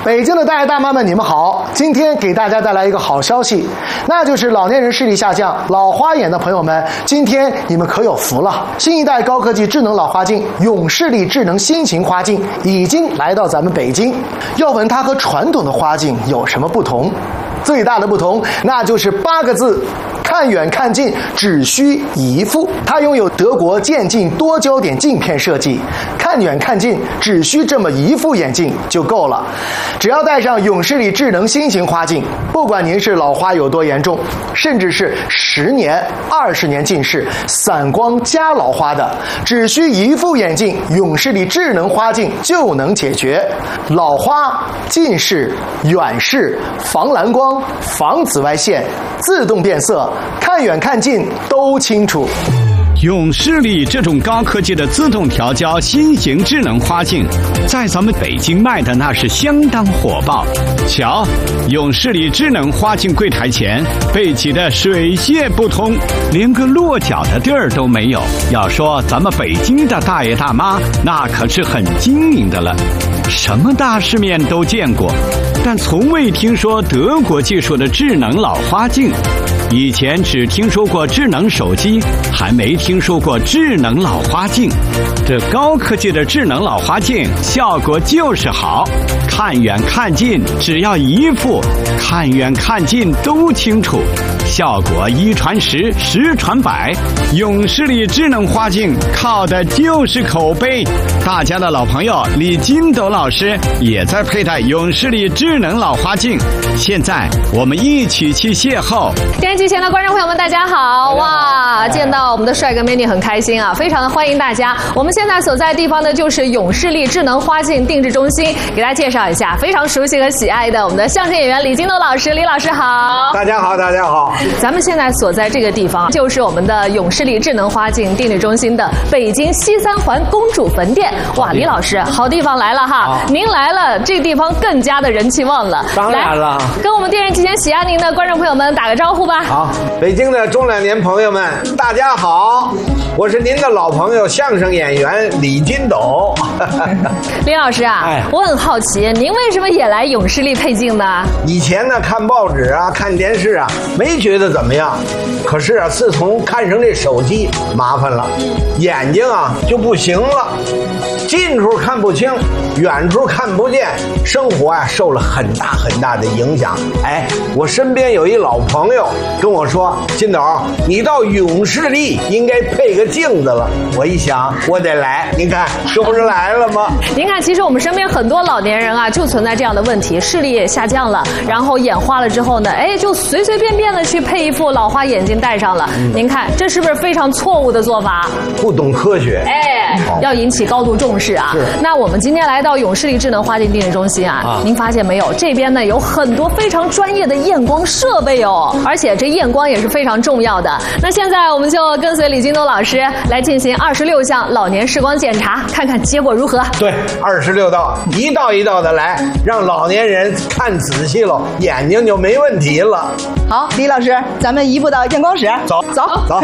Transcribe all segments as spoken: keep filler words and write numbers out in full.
北京的大爷大妈们，你们好！今天给大家带来一个好消息，那就是老年人视力下降、老花眼的朋友们，今天你们可有福了！新一代高科技智能老花镜永视力智能新型花镜已经来到咱们北京。要问它和传统的花镜有什么不同？最大的不同，那就是八个字：看远看近，只需一副。它拥有德国渐进多焦点镜片设计，看远看近只需这么一副眼镜就够了。只要戴上永视力智能新型花镜，不管您是老花有多严重，甚至是十年、二十年近视、散光加老花的，只需一副眼镜，永视力智能花镜就能解决老花、近视、远视、防蓝光、防紫外线、自动变色，看远看近都清楚。 永视力这种高科技的自动调焦新型智能花镜，在咱们北京卖的那是相当火爆。瞧，永视力智能花镜柜台前被挤得水泄不通，连个落脚的地儿都没有。要说咱们北京的大爷大妈，那可是很精明的了，什么大世面都见过，但从未听说德国技术的智能老花镜。以前只听说过智能手机，还没听说过智能老花镜。这高科技的智能老花镜效果就是好，看远看近只要一副，看远看近都清楚，效果一传十，十传百。永视力智能花镜靠的就是口碑。大家的老朋友李金斗老师也在佩戴永视力智能老花镜，现在我们一起去邂逅。 电视机前的观众朋友们，大家好！哇，见到我们的帅哥美女很开心啊，非常的欢迎大家。我们现在所在的地方呢，就是永视力智能花镜定制中心，给大家介绍一下非常熟悉和喜爱的我们的相声演员李金斗老师。李老师好！ 大家好，大家好！ 咱们现在所在这个地方，就是我们的永视力智能花镜定制中心的北京西三环公主坟店。哇，李老师，好地方来了哈！您来了，这个地方更加的人气旺了。 当然了， 跟我们电视机前喜爱您的观众朋友们打个招呼吧。 好，北京的中老年朋友们，大家好，我是您的老朋友相声演员李金斗。 李老师啊，哎，我很好奇，您为什么也来永视力配镜呢？ 以前呢，看报纸啊，看电视啊，没觉得怎么样。可是啊，自从看上这手机，麻烦了，眼睛啊就不行了，近处看不清，远处看不见，生活啊受了很大很大的影响。哎，我身边有一老朋友跟我说，金斗，你到永视力应该配个镜子了。我一想，我得来，您看这不是来了吗？ 您看，其实我们身边很多老年人啊，就存在这样的问题，视力也下降了，然后眼花了之后呢，哎，就随随便便的去配一副老花眼镜戴上了。嗯、您看，这是不是非常错误的做法？ 不懂科学， 哎，要引起高度重视啊。那我们今天来到永视力智能花镜定制中心啊，啊您发现没有？这边呢有很多非常专业的验光设备哦，而且这验光也是非常重要的。那现在我们就跟随李金斗老师来进行二十六项老年视光检查，看看结果如何。 对，二十六道，一道一道的来，让老年人看仔细了，眼睛就没问题了。 好，李老师，咱们移步到验光室， 走走走。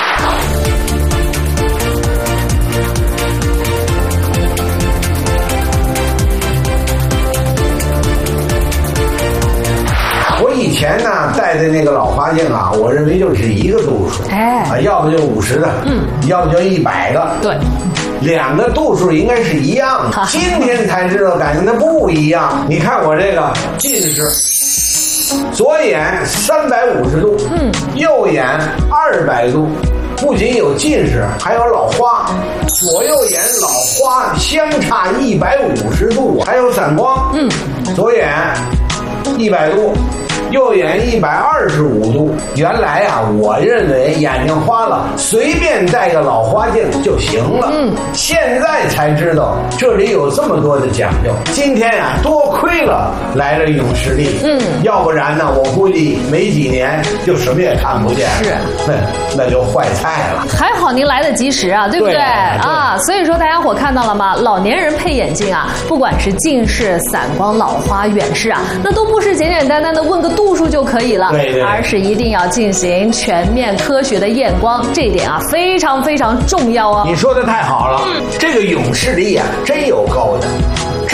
我以前呢戴的那个老花镜啊，我认为就是一个度数，哎，啊，要不就五十的，嗯，要不就一百个， 对， 两个度数应该是一样的。今天才知道，感觉它不一样。你看我这个近视，左眼三百五十度，嗯，右眼二百度。不仅有近视，还有老花，左右眼老花相差一百五十度，还有散光，嗯，左眼一百度，右眼一百二十五度。原来啊，我认为眼睛花了，随便戴个老花镜就行了。嗯，现在才知道这里有这么多的讲究。今天啊，多亏了来了永视力。嗯，要不然呢，我估计没几年就什么也看不见。是，那那就坏菜了。 还好您来得及时啊，对不对？对啊，所以说大家伙看到了吗？老年人配眼镜啊，不管是近视、散光、老花、远视啊，那都不是简简单单的问个度数就可以了，对对，而是一定要进行全面科学的验光，这一点啊非常非常重要哦。 你说的太好了，嗯、这个永视力啊真有高的。之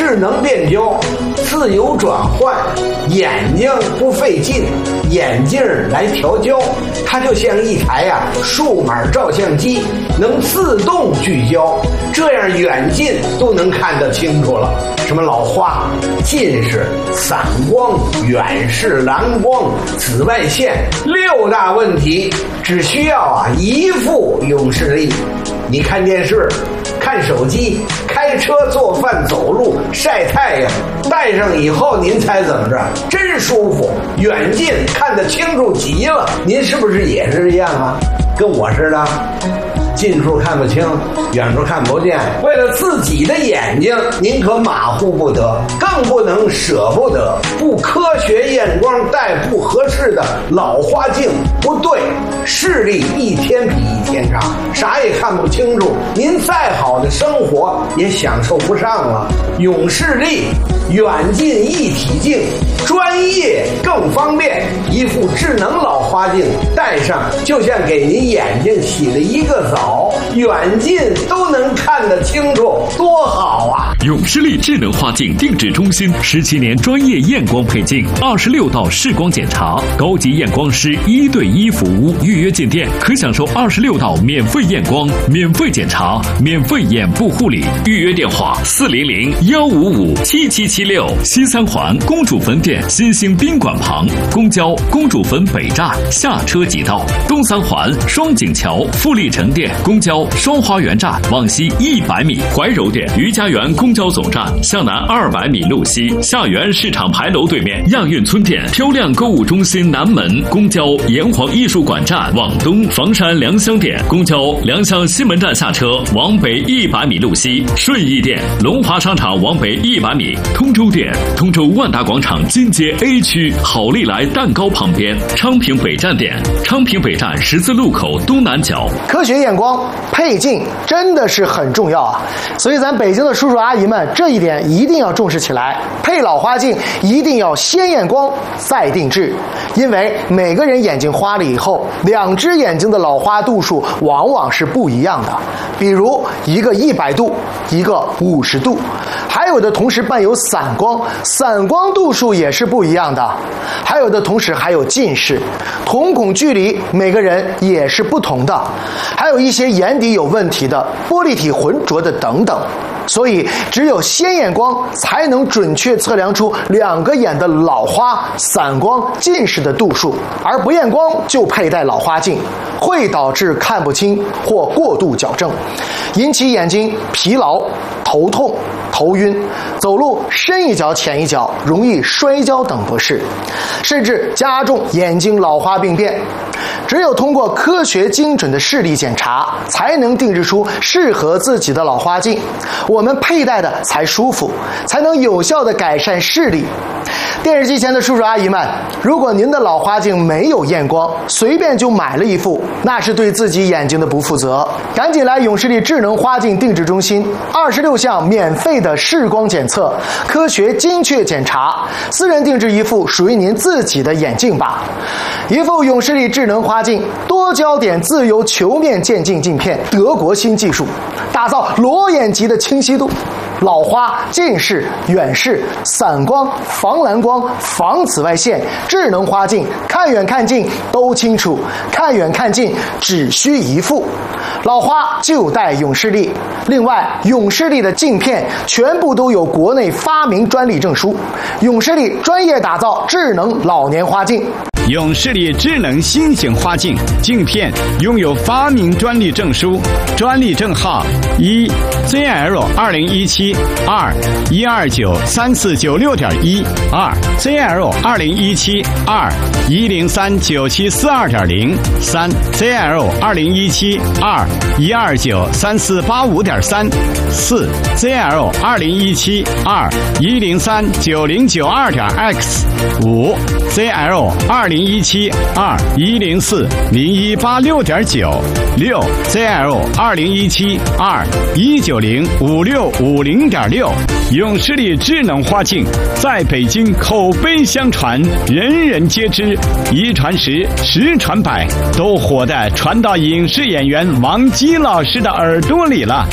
智能变焦，自由转换，眼睛不费劲，眼镜来调焦，它就像一台呀、啊、数码照相机，能自动聚焦，这样远近都能看得清楚了。什么老花、近视、散光、远视、蓝光、紫外线六大问题，只需要啊一副永视力。你看电视、看手机、开车、做饭、走路、晒太阳，戴上以后您猜怎么着？真舒服，远近看得清楚极了。您是不是也是这样啊？跟我似的，近处看不清，远处看不见。为了自己的眼睛，您可马虎不得，更不能舍不得。不科学验光戴不合适的老花镜，不对，视力一天比一天差，啥也看不清楚，您再好的生活也享受不上了。永视力远近一体镜，专业更方便，一副智能老花镜戴上，就像给您眼睛洗了一个澡，远近都能看得清楚，多好啊！ 永视力智能花镜定制中心十七年专业验光配镜，二十六道视光检查，高级验光师一对一服务，预约进店可享受二十六道免费验光、免费检查、免费眼部护理。预约电话：四零零幺五五七七七六。西三环公主坟店新兴宾馆旁，公交公主坟北站下车即到。东三环双井桥富力城店公交双花园站往西一百米。怀柔店余家园公交总站向南二百米路西，下园市场牌楼对面亚运村店漂亮购物中心南门，公交炎黄艺术馆站往东房山良乡店公交良乡西门站下车往北一百米路西，顺义店龙华商场往北一百米，通州店通州万达广场金街 A 区好利来蛋糕旁边，昌平北站店昌平北站十字路口东南角。 科学验光配镜真的是很重要啊，所以咱北京的叔叔阿姨们这一点一定要重视起来。配老花镜一定要先验光再定制，因为每个人眼睛花了以后，两只眼睛的老花度数往往是不一样的，比如一个一百度，一个五十度，还有的同时伴有散光，散光度数也是不一样的，还有的同时还有近视，瞳孔距离每个人也是不同的，还有一些眼底有问题的，玻璃体浑浊的等等。所以只有先验光才能准确测量出两个眼的老花、散光、近视的度数，而不验光就佩戴老花镜会导致看不清或过度矫正，引起眼睛疲劳、头痛、头晕，走路深一脚浅一脚，容易摔跤等不适，甚至加重眼睛老花病变。只有通过科学精准的视力检查，才能定制出适合自己的老花镜，我们佩戴的才舒服，才能有效地改善视力。电视机前的叔叔阿姨们，如果您的老花镜没有验光，随便就买了一副，那是对自己眼睛的不负责。赶紧来永视力智能花镜定制中心，二十六项免费的视光检测，科学精确检查，私人定制一副属于您自己的眼镜吧。一副永视力智能花镜，多焦点自由球面渐进镜片，德国新技术，打造裸眼级的清晰度。老花、近视、远视、散光、防蓝光、防紫外线，智能花镜，看远看近都清楚，看远看近只需一副。老花就戴永视力，另外永视力的镜片全部都有国内发明专利证书，永视力专业打造智能老年花镜。 永视力智能新型花镜镜片拥有发明专利证书，专利证号一 Z L 二零一七二一二九三四九六点一二 Z L 二零一七二一零三九七四二点零三 Z L 二零一七二一二九三四八五点三四 Z L 二零一七二一零三九零九二点 X 五 Z L 二零一七二一零四零一八六点九六 Z L 二零一七二一九零五六五零点六。永视力智能花镜在北京口碑相传，人人皆知，一传十，十传百，都火的传到影视演员王姬老师的耳朵里了。